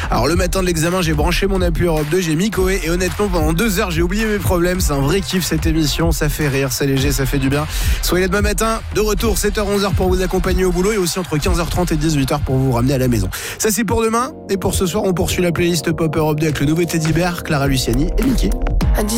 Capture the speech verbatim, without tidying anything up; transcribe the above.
Alors le matin de l'examen, j'ai branché mon appli Europe deux, j'ai mis Coé et honnêtement pendant deux heures j'ai oublié mes problèmes. C'est un vrai kiff cette émission, ça fait rire, c'est léger, ça fait du bien. Soyez là demain matin, de retour sept heures onze heures pour vous accompagner au boulot et aussi entre quinze heures trente et dix-huit heures pour vous ramener à la maison. Ça c'est pour demain et pour ce soir on poursuit la playlist Pop Europe deux avec le nouveau Teddy Bear, Clara Luciani et Mickey.